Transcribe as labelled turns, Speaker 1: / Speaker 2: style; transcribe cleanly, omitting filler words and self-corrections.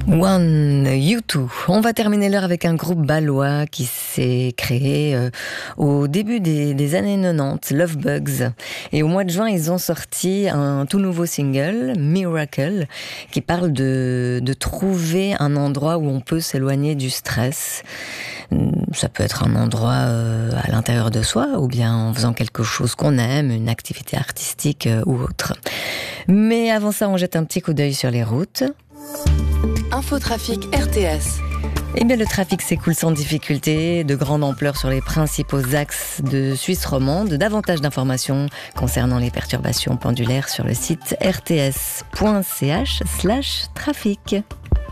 Speaker 1: One, U2. On va terminer l'heure avec un groupe bâlois qui s'est créé au début des années 90, Love Bugs. Et au mois de juin, ils ont sorti un tout nouveau single, Miracle, qui parle de trouver un endroit où on peut s'éloigner du stress. Ça peut être un endroit à l'intérieur de soi, ou bien en faisant quelque chose qu'on aime, une activité artistique ou autre. Mais avant ça, on jette un petit coup d'œil sur les routes.
Speaker 2: Infotrafic RTS.
Speaker 1: Eh bien, le trafic s'écoule sans difficulté, de grande ampleur sur les principaux axes de Suisse romande. Davantage d'informations concernant les perturbations pendulaires sur le site rts.ch/trafic.